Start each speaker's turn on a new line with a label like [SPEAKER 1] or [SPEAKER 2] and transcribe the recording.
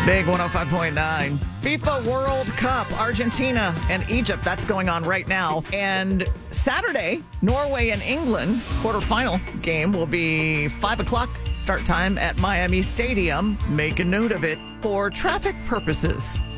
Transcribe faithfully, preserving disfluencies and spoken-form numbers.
[SPEAKER 1] Big one oh five point nine. FIFA World Cup, Argentina and Egypt. That's going on right now. And Saturday, Norway and England quarterfinal game will be five o'clock start time at Miami Stadium. Make a note of it for traffic purposes.